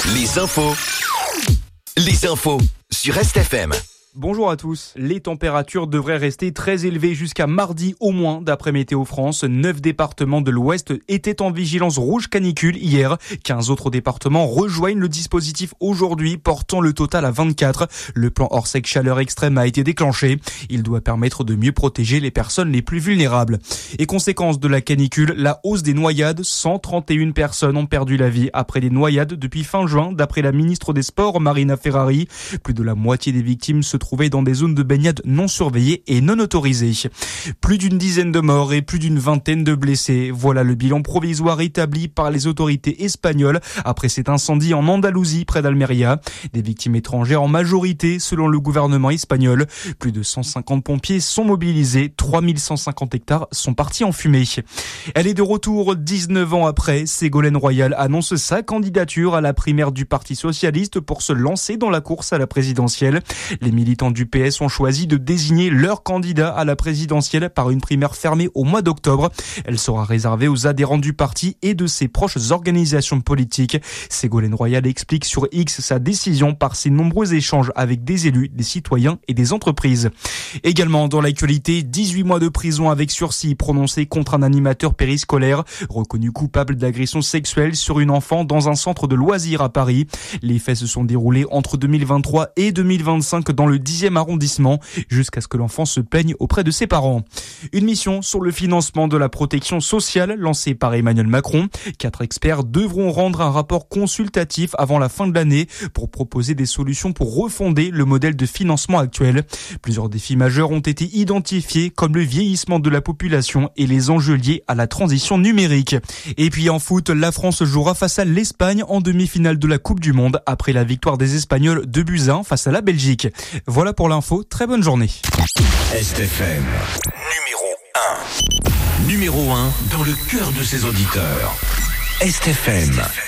Les infos sur STFM. Bonjour à tous. Les températures devraient rester très élevées jusqu'à mardi au moins, d'après Météo France. 9 départements de l'Ouest étaient en vigilance rouge canicule hier. 15 autres départements rejoignent le dispositif aujourd'hui, portant le total à 24. Le plan hors sec chaleur extrême a été déclenché. Il doit permettre de mieux protéger les personnes les plus vulnérables. Et conséquence de la canicule, la hausse des noyades. 131 personnes ont perdu la vie après des noyades depuis fin juin, d'après la ministre des Sports, Marina Ferrari. Plus de la moitié des victimes se trouvés dans des zones de baignade non surveillées et non autorisées. Plus d'une dizaine de morts et plus d'une vingtaine de blessés. Voilà le bilan provisoire établi par les autorités espagnoles après cet incendie en Andalousie près d'Almeria. Des victimes étrangères en majorité selon le gouvernement espagnol. Plus de 150 pompiers sont mobilisés. 3150 hectares sont partis en fumée. Elle est de retour 19 ans après. Ségolène Royal annonce sa candidature à la primaire du Parti socialiste pour se lancer dans la course à la présidentielle. Les militants du PS ont choisi de désigner leur candidat à la présidentielle par une primaire fermée au mois d'octobre. Elle sera réservée aux adhérents du parti et de ses proches organisations politiques. Ségolène Royal explique sur X sa décision par ses nombreux échanges avec des élus, des citoyens et des entreprises. Également dans l'actualité, 18 mois de prison avec sursis prononcés contre un animateur périscolaire reconnu coupable d'agression sexuelle sur une enfant dans un centre de loisirs à Paris. Les faits se sont déroulés entre 2023 et 2025 dans le 10e arrondissement, jusqu'à ce que l'enfant se plaigne auprès de ses parents. Une mission sur le financement de la protection sociale lancée par Emmanuel Macron. 4 experts devront rendre un rapport consultatif avant la fin de l'année pour proposer des solutions pour refonder le modèle de financement actuel. Plusieurs défis majeurs ont été identifiés, comme le vieillissement de la population et les enjeux liés à la transition numérique. Et puis en foot, la France jouera face à l'Espagne en demi-finale de la Coupe du Monde après la victoire des Espagnols 2-1 face à la Belgique. Voilà pour l'info, très bonne journée. STFM, numéro 1 dans le cœur de ses auditeurs. STFM.